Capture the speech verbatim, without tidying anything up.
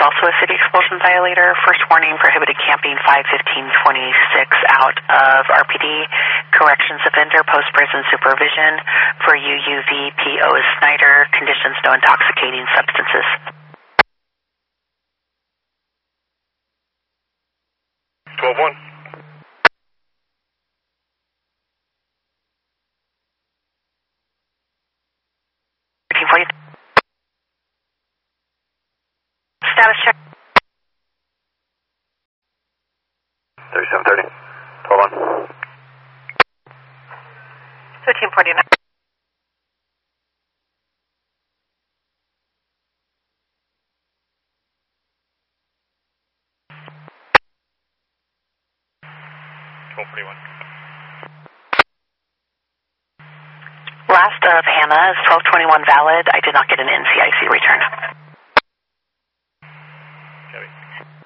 also a city expulsion violator. First warning, prohibited camping, five fifteen twenty-six out of R P D. Corrections offender, post-prison supervision for U U V P O Snyder. Conditions, no intoxicating substances. twelve one. thirteen forty. Status check. thirty-seven thirty. twelve one. thirteen forty-nine. twelve forty-one. Last of Hannah is twelve twenty-one valid. I did not get an N C I C return. Copy.